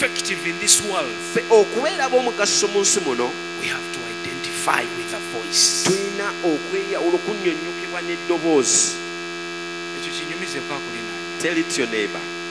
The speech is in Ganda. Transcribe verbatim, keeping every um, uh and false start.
effective in this world, okubeera ab'omugaso mu nsi muno, we have to identify with a voice. tulina okweyawula okunnyonnyokebwa n'eddoboozi. Ekyo kinyumize kwa kulina. Tell it to your neighbor.